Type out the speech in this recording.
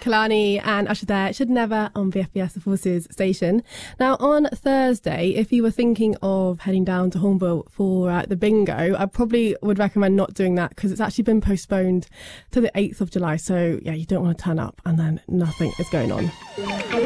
Kalani and Usher there. Should Never on VFBS, the Forces station. Now, on Thursday, if you were thinking of heading down to Hornbill for the bingo, I probably would recommend not doing that because it's actually been postponed to the 8th of July. So, yeah, you don't want to turn up and then nothing is going on.